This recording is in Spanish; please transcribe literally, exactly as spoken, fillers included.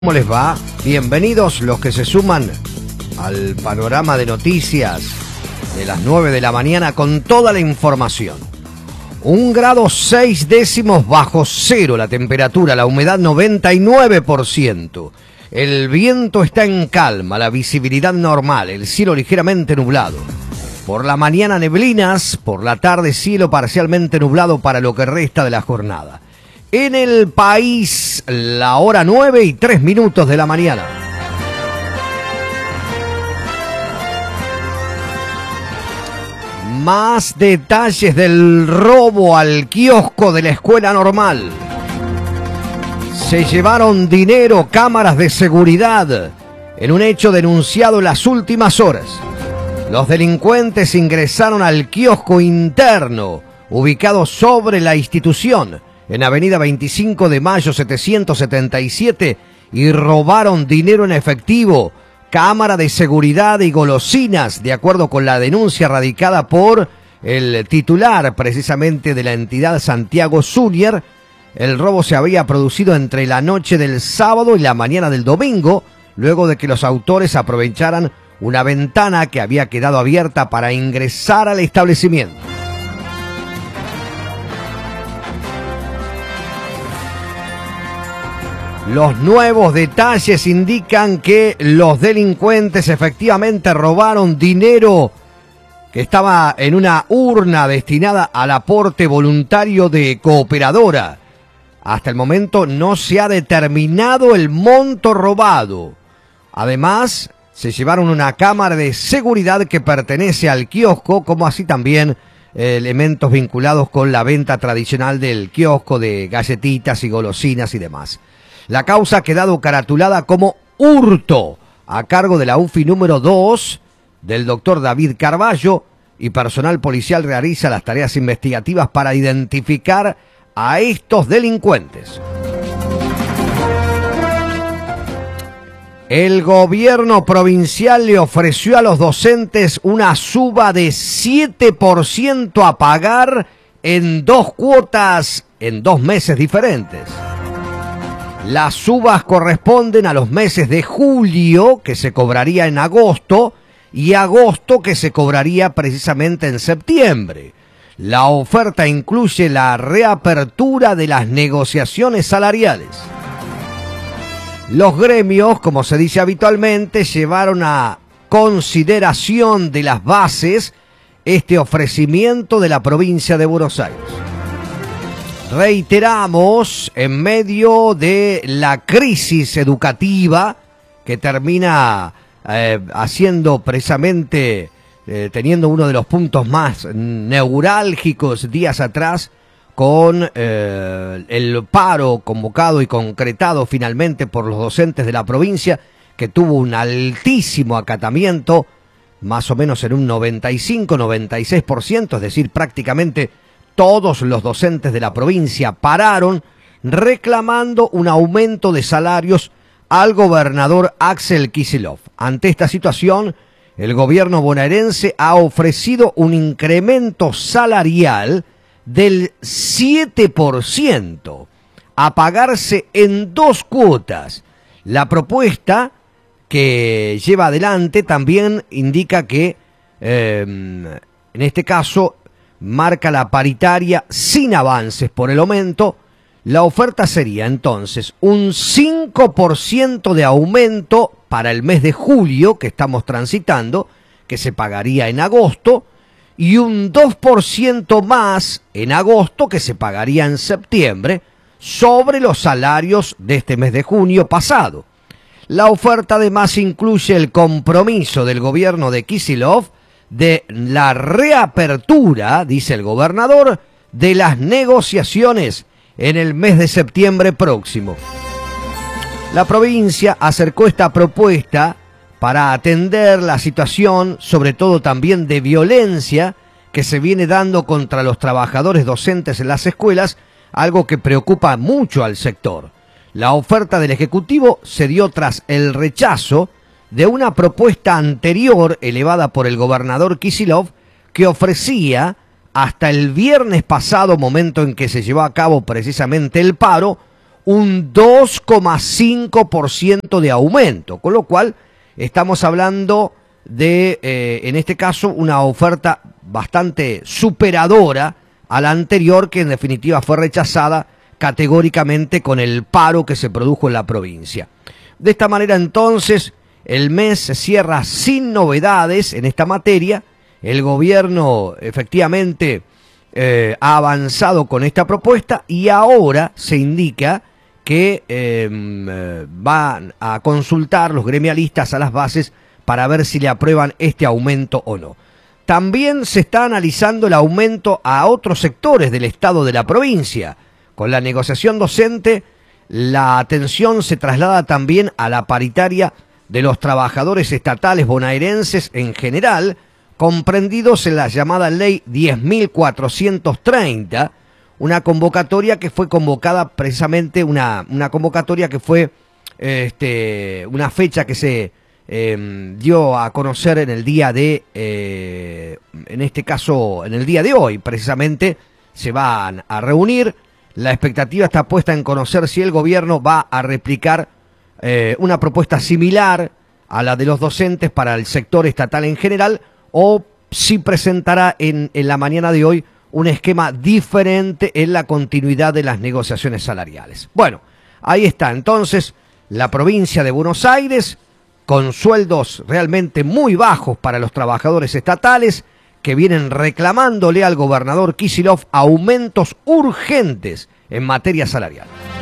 ¿Cómo les va? Bienvenidos los que se suman al panorama de noticias de las nueve de la mañana con toda la información. Un grado seis décimos bajo cero la temperatura, la humedad noventa y nueve por ciento. El viento está en calma, la visibilidad normal, el cielo ligeramente nublado. Por la mañana neblinas, por la tarde cielo parcialmente nublado para lo que resta de la jornada. En el país, la hora nueve y tres minutos de la mañana. Más detalles del robo al kiosco de la escuela normal. Se llevaron dinero, cámaras de seguridad, en un hecho denunciado en las últimas horas. Los delincuentes ingresaron al kiosco interno, ubicado sobre la institución, en avenida veinticinco de mayo setecientos setenta y siete, y robaron dinero en efectivo, cámara de seguridad y golosinas, de acuerdo con la denuncia radicada por el titular precisamente de la entidad, Santiago Zúñer. El robo se había producido entre la noche del sábado y la mañana del domingo, luego de que los autores aprovecharan una ventana que había quedado abierta para ingresar al establecimiento. Los nuevos detalles indican que los delincuentes efectivamente robaron dinero que estaba en una urna destinada al aporte voluntario de Cooperadora. Hasta el momento no se ha determinado el monto robado. Además, se llevaron una cámara de seguridad que pertenece al kiosco, como así también eh, elementos vinculados con la venta tradicional del kiosco de galletitas y golosinas y demás. La causa ha quedado caratulada como hurto, a cargo de la U F I número dos, del doctor David Carballo, y personal policial realiza las tareas investigativas para identificar a estos delincuentes. El gobierno provincial le ofreció a los docentes una suba de siete por ciento a pagar en dos cuotas en dos meses diferentes. Las subas corresponden a los meses de julio, que se cobraría en agosto, y agosto, que se cobraría precisamente en septiembre. La oferta incluye la reapertura de las negociaciones salariales. Los gremios, como se dice habitualmente, llevaron a consideración de las bases este ofrecimiento de la provincia de Buenos Aires. Reiteramos, en medio de la crisis educativa que termina eh, haciendo precisamente, eh, teniendo uno de los puntos más neurálgicos días atrás, con eh, el paro convocado y concretado finalmente por los docentes de la provincia, que tuvo un altísimo acatamiento, más o menos en un noventa y cinco, noventa y seis por ciento, es decir, prácticamente todos los docentes de la provincia pararon reclamando un aumento de salarios al gobernador Axel Kicillof. Ante esta situación, el gobierno bonaerense ha ofrecido un incremento salarial del siete por ciento a pagarse en dos cuotas. La propuesta que lleva adelante también indica que, eh, en este caso, marca la paritaria sin avances por el aumento. La oferta sería entonces un cinco por ciento de aumento para el mes de julio que estamos transitando, que se pagaría en agosto, y un dos por ciento más en agosto que se pagaría en septiembre sobre los salarios de este mes de junio pasado. La oferta además incluye el compromiso del gobierno de Kicillof de la reapertura, dice el gobernador, de las negociaciones en el mes de septiembre próximo. La provincia acercó esta propuesta para atender la situación, sobre todo también de violencia, que se viene dando contra los trabajadores docentes en las escuelas, algo que preocupa mucho al sector. La oferta del Ejecutivo se dio tras el rechazo de una propuesta anterior elevada por el gobernador Kicillof, que ofrecía hasta el viernes pasado, momento en que se llevó a cabo precisamente el paro, un dos coma cinco por ciento de aumento, con lo cual estamos hablando de, eh, en este caso, una oferta bastante superadora a la anterior, que en definitiva fue rechazada categóricamente con el paro que se produjo en la provincia. De esta manera, entonces, el mes se cierra sin novedades en esta materia. El gobierno efectivamente eh, ha avanzado con esta propuesta y ahora se indica que eh, van a consultar los gremialistas a las bases para ver si le aprueban este aumento o no. También se está analizando el aumento a otros sectores del Estado de la provincia. Con la negociación docente, la atención se traslada también a la paritaria de los trabajadores estatales bonaerenses en general, comprendidos en la llamada Ley diez mil cuatrocientos treinta, una convocatoria que fue convocada precisamente, una, una convocatoria que fue este, una fecha que se eh, dio a conocer en el día de, eh, en este caso, en el día de hoy, precisamente, se van a reunir. La expectativa está puesta en conocer si el gobierno va a replicar eh, una propuesta similar a la de los docentes para el sector estatal en general, o si presentará en, en la mañana de hoy un esquema diferente en la continuidad de las negociaciones salariales. Bueno, ahí está entonces la provincia de Buenos Aires, con sueldos realmente muy bajos para los trabajadores estatales, que vienen reclamándole al gobernador Kicillof aumentos urgentes en materia salarial.